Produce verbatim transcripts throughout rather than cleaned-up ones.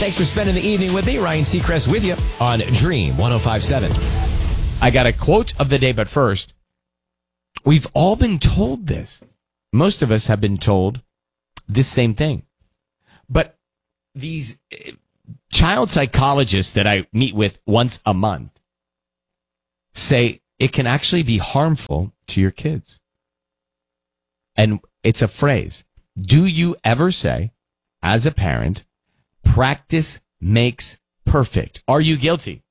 Thanks for spending the evening with me. Ryan Seacrest with you on Dream one oh five point seven. I got a quote of the day, but first, we've all been told this. Most of us have been told this same thing. But these child psychologists that I meet with once a month say it can actually be harmful to your kids. And it's a phrase. Do you ever say, as a parent, practice makes perfect? Are you guilty?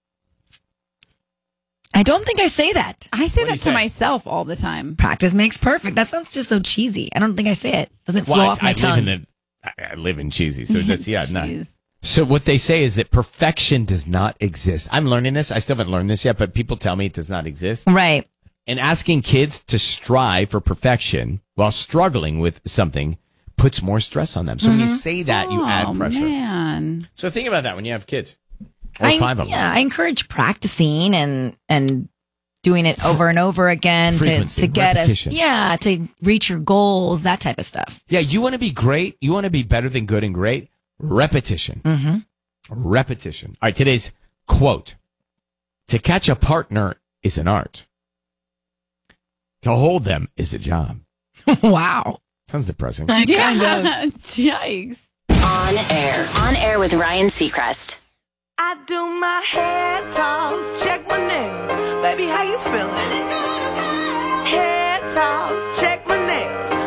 I don't think I say that. I say What do that you to say? myself all the time. Practice makes perfect. That sounds just so cheesy. I don't think I say it. Doesn't flow Well, I, off my I tongue. live in the, I I live in cheesy, so that's, yeah, no. Jeez. So what they say is that perfection does not exist. I'm learning this. I still haven't learned this yet, but people tell me it does not exist. Right. And asking kids to strive for perfection while struggling with something puts more stress on them. So when you say that, you add Oh, pressure. man. So think about that when you have kids. Or I, five of them. yeah, I encourage practicing and and doing it over and over again to, Frequency, to get repetition. us, yeah, to reach your goals, that type of stuff. Yeah, you want to be great. You want to be better than good and great. Repetition. Mm-hmm. Repetition. All right, today's quote. To catch a partner is an art. To hold them is a job. Wow. Sounds depressing. Kind of. Yikes. On air. On air with Ryan Seacrest. I do my hair toss, check my nails. Baby, how you feeling? Hair toss, check my nails.